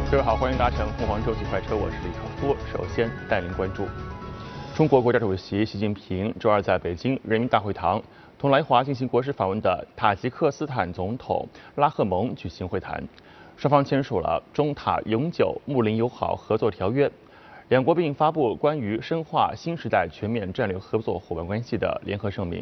各位好，欢迎搭乘凤凰周际快车，我是李克夫。首先带您关注，中国国家主席习近平周二在北京人民大会堂同来华进行国事访问的塔吉克斯坦总统拉赫蒙举行会谈，双方签署了中塔永久睦邻友好合作条约，两国并发布关于深化新时代全面战略合作伙伴关系的联合声明。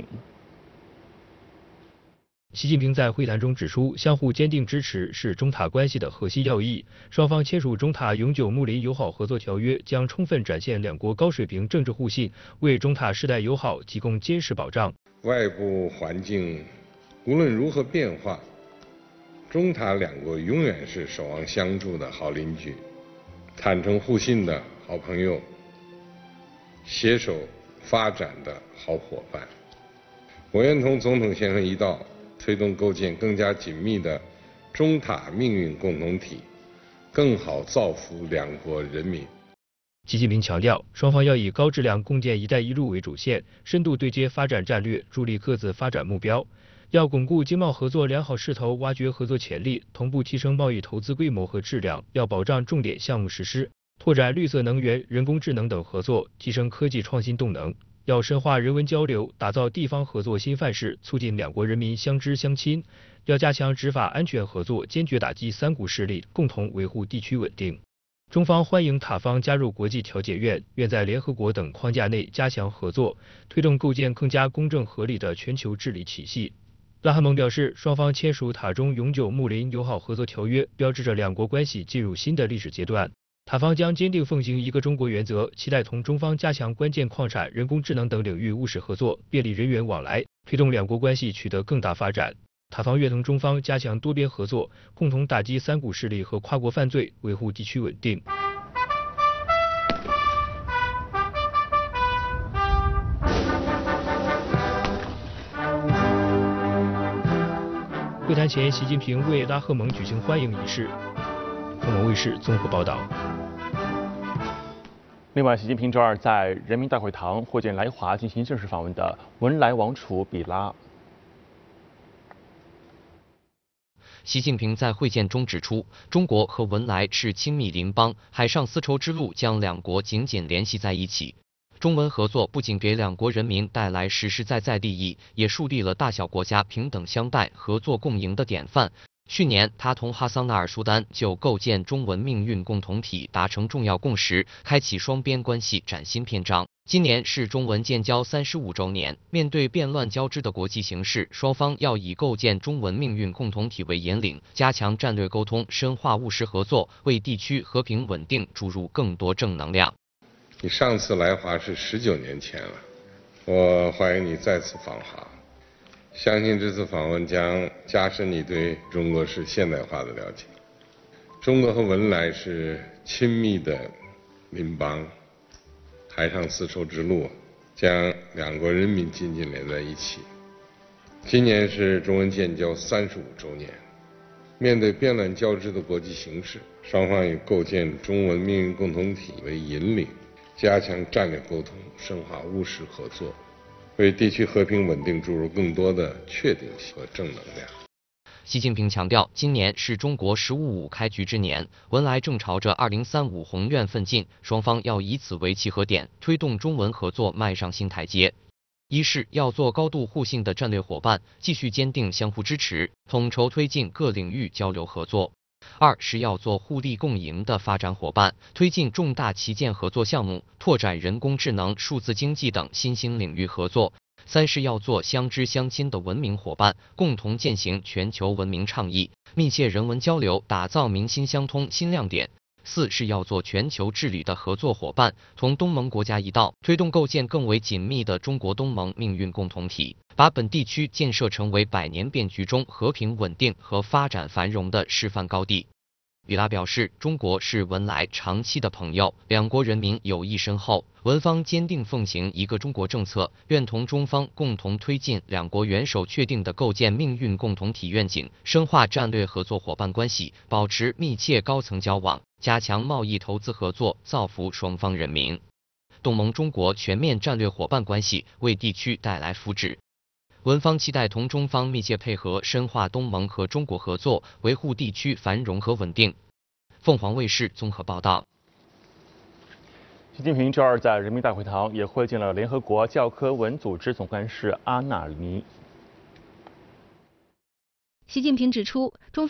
习近平在会谈中指出，相互坚定支持是中塔关系的核心要义。双方签署中塔永久睦邻友好合作条约，将充分展现两国高水平政治互信，为中塔世代友好提供坚实保障。 外部环境无论如何变化，中塔两国永远是守望相助的好邻居，坦诚互信的好朋友，携手发展的好伙伴。我愿同总统先生一道，推动构建更加紧密的中塔命运共同体，更好造福两国人民。 习近平强调，双方要以高质量共建“一带一路”为主线，深度对接发展战略，助力各自发展目标。要巩固经贸合作良好势头，挖掘合作潜力，同步提升贸易投资规模和质量。要保障重点项目实施，拓展绿色能源、人工智能等合作，提升科技创新动能。要深化人文交流，打造地方合作新范式，促进两国人民相知相亲。要加强执法安全合作，坚决打击三股势力，共同维护地区稳定。中方欢迎塔方加入国际调解院，愿在联合国等框架内加强合作，推动构建更加公正合理的全球治理体系。拉赫蒙表示，双方签署塔中永久睦邻友好合作条约，标志着两国关系进入新的历史阶段。塔方将坚定奉行一个中国原则，期待同中方加强关键矿产、人工智能等领域务实合作，便利人员往来，推动两国关系取得更大发展。塔方愿同中方加强多边合作，共同打击三股势力和跨国犯罪，维护地区稳定。会谈前，习近平为拉赫蒙举行欢迎仪式。凤凰卫视综合报道。 另外，习近平周二在人民大会堂会见来华进行正式访问的文莱王储比拉。 习近平在会见中指出，中国和文莱是亲密邻邦，海上丝绸之路将两国紧紧联系在一起。中文合作不仅给两国人民带来实实在在利益，也树立了大小国家平等相待、合作共赢的典范。去年，他同哈桑纳尔苏丹就构建中文命运共同体达成重要共识，开启双边关系崭新篇章。今年是中文建交35周年，面对变乱交织的国际形势，双方要以构建中文命运共同体为引领，加强战略沟通，深化务实合作，为地区和平稳定注入更多正能量。 你上次来华是19年前了，我欢迎你再次访华。相信这次访问将加深你对中国式现代化的了解。中国和文莱是亲密的邻邦，海上丝绸之路将两国人民紧紧连在一起。今年是中文建交35周年，面对变乱交织的国际形势，双方以构建中文命运共同体为引领，加强战略沟通，深化务实合作，为地区和平稳定注入更多的确定性和正能量。 习近平强调，今年是中国“十五五”开局之年，文莱正朝着2035宏愿奋进，双方要以此为契合点，推动中文合作迈上新台阶。一是要做高度互信的战略伙伴，继续坚定相互支持，统筹推进各领域交流合作。二是要做互利共赢的发展伙伴，推进重大旗舰合作项目，拓展人工智能、数字经济等新兴领域合作。三是要做相知相亲的文明伙伴，共同践行全球文明倡议，密切人文交流，打造民心相通新亮点。四是要做全球治理的合作伙伴，同东盟国家一道，推动构建更为紧密的中国东盟命运共同体，把本地区建设成为百年变局中和平稳定和发展繁荣的示范高地。比拉表示，中国是文莱长期的朋友，两国人民友谊深厚，文方坚定奉行一个中国政策，愿同中方共同推进两国元首确定的构建命运共同体愿景，深化战略合作伙伴关系，保持密切高层交往，加强贸易投资合作，造福双方人民。东盟中国全面战略伙伴关系为地区带来福祉。文方期待同中方密切配合，深化东盟和中国合作，维护地区繁荣和稳定。 凤凰卫视综合报道。 习近平周二在人民大会堂也会见了联合国教科文组织总干事阿纳尼。 习近平指出，中